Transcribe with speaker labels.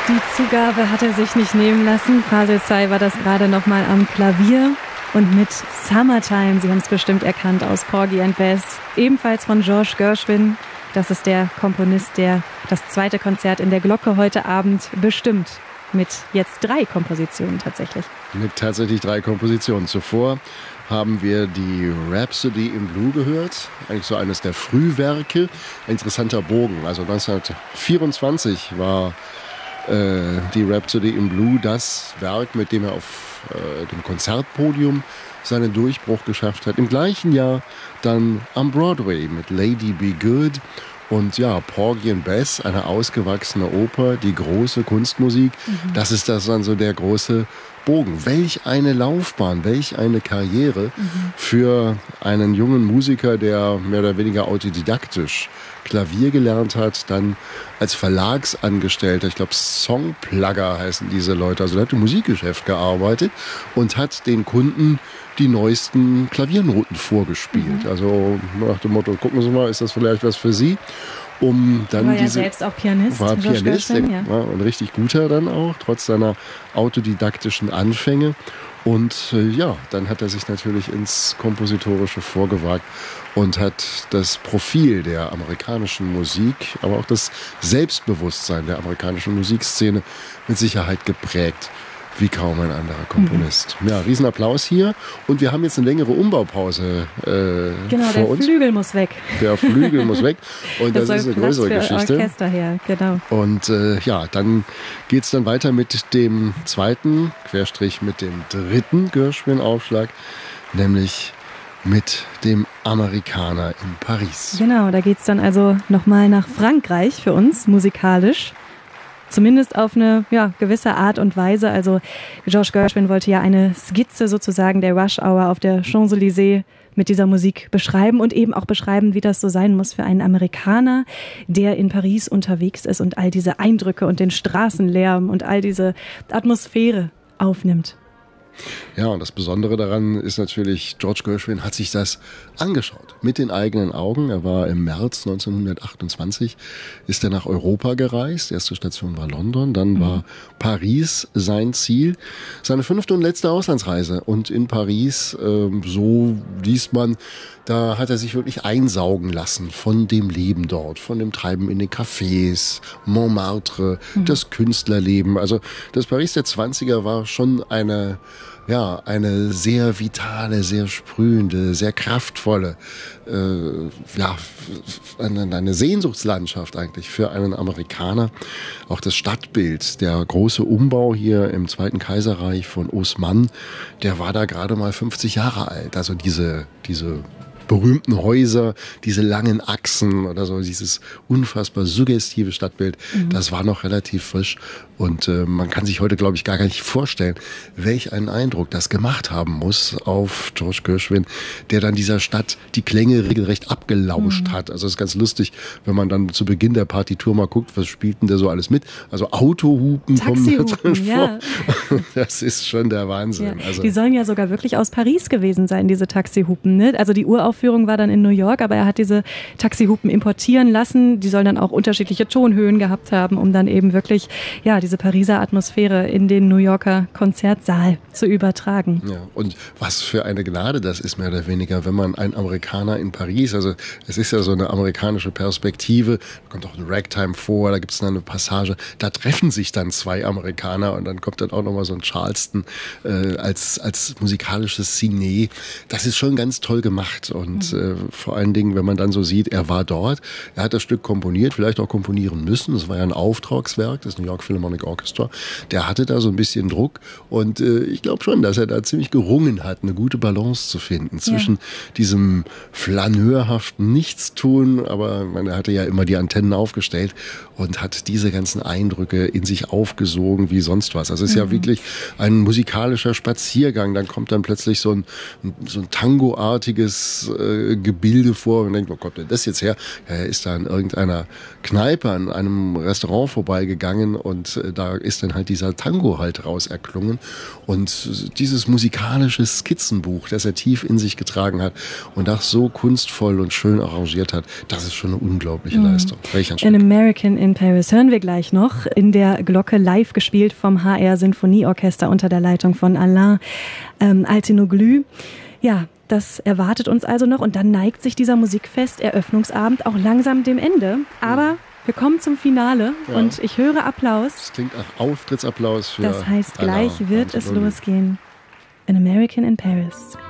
Speaker 1: Die Zugabe hat er sich nicht nehmen lassen. Fasel Say war das gerade nochmal am Klavier. Und mit Summertime, Sie haben es bestimmt erkannt, aus Porgy and Bess, ebenfalls von George Gershwin. Das ist der Komponist, der das zweite Konzert in der Glocke heute Abend bestimmt. Mit jetzt 3 Kompositionen tatsächlich.
Speaker 2: Mit tatsächlich 3 Kompositionen. Zuvor haben wir die Rhapsody in Blue gehört. Eigentlich so eines der Frühwerke. Ein interessanter Bogen. Also 1924 war die Rhapsody in Blue das Werk, mit dem er auf dem Konzertpodium seinen Durchbruch geschafft hat. Im gleichen Jahr dann am Broadway mit Lady Be Good. Und ja, Porgy and Bess, eine ausgewachsene Oper, die große Kunstmusik. Das ist das dann so der große Bogen. Welch eine Laufbahn, welch eine Karriere für einen jungen Musiker, der mehr oder weniger autodidaktisch Klavier gelernt hat, dann als Verlagsangestellter, ich glaube Songplugger heißen diese Leute, also er hat im Musikgeschäft gearbeitet und hat den Kunden die neuesten Klaviernoten vorgespielt. Also nach dem Motto, gucken Sie mal, ist das vielleicht was für Sie? Um dann
Speaker 1: war ja selbst auch Pianist.
Speaker 2: War Pianist, war ein richtig guter dann auch, trotz seiner autodidaktischen Anfänge. Und ja, dann hat er sich natürlich ins Kompositorische vorgewagt und hat das Profil der amerikanischen Musik, aber auch das Selbstbewusstsein der amerikanischen Musikszene mit Sicherheit geprägt. Wie kaum ein anderer Komponist. Ja, Riesenapplaus hier. Und wir haben jetzt eine längere Umbaupause
Speaker 1: genau,
Speaker 2: vor uns.
Speaker 1: Der Flügel muss weg.
Speaker 2: Der Flügel muss weg. Und das ist eine größere Geschichte.
Speaker 1: Orchester her, genau.
Speaker 2: Und ja, dann geht es dann weiter mit dem zweiten, Querstrich mit dem dritten Gershwin-Aufschlag, nämlich mit dem Amerikaner in Paris.
Speaker 1: Genau, da geht es dann also nochmal nach Frankreich für uns, musikalisch. Zumindest auf eine gewisse Art und Weise. Also George Gershwin wollte ja eine Skizze sozusagen der Rush Hour auf der Champs-Élysées mit dieser Musik beschreiben und eben auch beschreiben, wie das so sein muss für einen Amerikaner, der in Paris unterwegs ist und all diese Eindrücke und den Straßenlärm und all diese Atmosphäre aufnimmt.
Speaker 2: Ja, und das Besondere daran ist natürlich, George Gershwin hat sich das angeschaut mit den eigenen Augen. Er war im März 1928, ist er nach Europa gereist. Erste Station war London, dann war Paris sein Ziel. Seine 5. und letzte Auslandsreise. Und in Paris, so liest man, da hat er sich wirklich einsaugen lassen von dem Leben dort, von dem Treiben in den Cafés, Montmartre, das Künstlerleben. Also das Paris der 20er war schon eine sehr vitale, sehr sprühende, sehr kraftvolle, eine Sehnsuchtslandschaft eigentlich für einen Amerikaner. Auch das Stadtbild, der große Umbau hier im Zweiten Kaiserreich von Haussmann, der war da gerade mal 50 Jahre alt. Also diese berühmten Häuser, diese langen Achsen oder so, dieses unfassbar suggestive Stadtbild, das war noch relativ frisch. Und man kann sich heute, glaube ich, gar nicht vorstellen, welch einen Eindruck das gemacht haben muss auf George Gershwin, der dann dieser Stadt die Klänge regelrecht abgelauscht hat. Also es ist ganz lustig, wenn man dann zu Beginn der Partitur mal guckt, was spielt denn der so alles mit? Also Autohupen kommen da drin vor. Das ist schon der Wahnsinn.
Speaker 1: Ja.
Speaker 2: Also,
Speaker 1: die sollen ja sogar wirklich aus Paris gewesen sein, diese Taxihupen. Ne? Also die Uraufführung war dann in New York, aber er hat diese Taxihupen importieren lassen. Die sollen dann auch unterschiedliche Tonhöhen gehabt haben, um dann eben wirklich diese Pariser Atmosphäre in den New Yorker Konzertsaal zu übertragen.
Speaker 2: Ja, und was für eine Gnade das ist, mehr oder weniger, wenn man ein Amerikaner in Paris, also es ist ja so eine amerikanische Perspektive, da kommt auch ein Ragtime vor, da gibt es dann eine Passage, da treffen sich dann 2 Amerikaner und dann kommt dann auch nochmal so ein Charleston als musikalisches Signet. Das ist schon ganz toll gemacht und vor allen Dingen, wenn man dann so sieht, er war dort, er hat das Stück komponiert, vielleicht auch komponieren müssen, das war ja ein Auftragswerk des New York Philharmonic Orchestra, der hatte da so ein bisschen Druck und ich glaube schon, dass er da ziemlich gerungen hat, eine gute Balance zu finden zwischen diesem flaneurhaften Nichtstun, aber er hatte ja immer die Antennen aufgestellt und hat diese ganzen Eindrücke in sich aufgesogen wie sonst was. Also es ist ja wirklich ein musikalischer Spaziergang, dann kommt dann plötzlich so ein Tango-artiges Gebilde vor und denkt, wo kommt denn das jetzt her? Ja, er ist da in irgendeiner Kneipe, an einem Restaurant vorbeigegangen und da ist dann halt dieser Tango halt raus erklungen. Und dieses musikalische Skizzenbuch, das er tief in sich getragen hat und das so kunstvoll und schön arrangiert hat, das ist schon eine unglaubliche Leistung. Welch ein Stück.
Speaker 1: An American in Paris hören wir gleich noch in der Glocke, live gespielt vom HR Sinfonieorchester unter der Leitung von Alain Altinoglu. Ja, das erwartet uns also noch und dann neigt sich dieser Musikfest-Eröffnungsabend auch langsam dem Ende. Aber wir kommen zum Finale und ich höre Applaus.
Speaker 2: Das klingt nach Auftrittsapplaus für
Speaker 1: Das heißt, gleich
Speaker 2: Alain
Speaker 1: wird es
Speaker 2: Altinoglu.
Speaker 1: losgehen. An American in Paris.